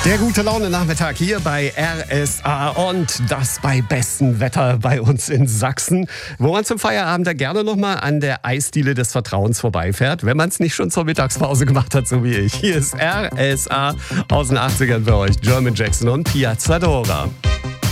Der gute Laune-Nachmittag hier bei RSA und das bei bestem Wetter bei uns in Sachsen, wo man zum Feierabend gerne nochmal an der Eisdiele des Vertrauens vorbeifährt, wenn man es nicht schon zur Mittagspause gemacht hat, so wie ich. Hier ist RSA aus den 80ern für euch, German Jackson und Piazza Dora.